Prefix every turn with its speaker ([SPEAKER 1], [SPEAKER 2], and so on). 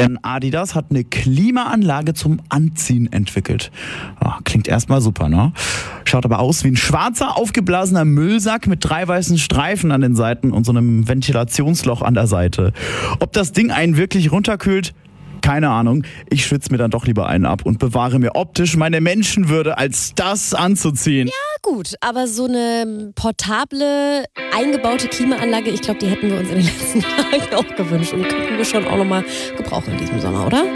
[SPEAKER 1] Denn Adidas hat eine Klimaanlage zum Anziehen entwickelt. Klingt erstmal super, ne? Schaut aber aus wie ein schwarzer, aufgeblasener Müllsack mit 3 weißen Streifen an den Seiten und so einem Ventilationsloch an der Seite. Ob das Ding einen wirklich runterkühlt? Keine Ahnung. Ich schwitze mir dann doch lieber einen ab und bewahre mir optisch meine Menschenwürde, als das anzuziehen.
[SPEAKER 2] Ja, gut, aber so eine portable, eingebaute Klimaanlage, ich glaube, die hätten wir uns in den letzten Tagen auch gewünscht und könnten wir schon auch nochmal gebrauchen in diesem Sommer, oder?